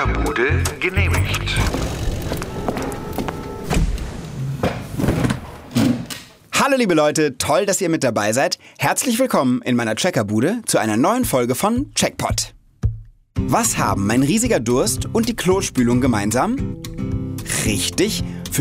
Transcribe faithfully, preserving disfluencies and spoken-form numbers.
Checkerbude genehmigt. Hallo liebe Leute, toll, dass ihr mit dabei seid. Herzlich willkommen in meiner Checkerbude zu einer neuen Folge von Checkpot. Was haben mein riesiger Durst und die Klospülung gemeinsam? Richtig,